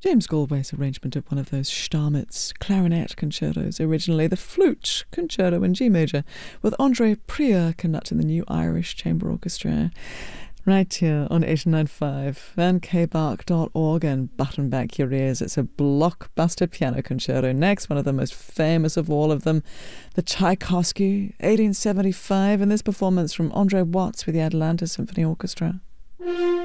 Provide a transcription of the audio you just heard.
James Galway's arrangement of one of those Stamitz clarinet concertos, originally the flute concerto in G major, with Andre Prieur conducting the New Irish Chamber Orchestra. Right here on 89.5 and kbark.org, and button back your ears. It's a blockbuster piano concerto. Next, one of the most famous of all of them, the Tchaikovsky, 1875, and this performance from Andre Watts with the Atlanta Symphony Orchestra.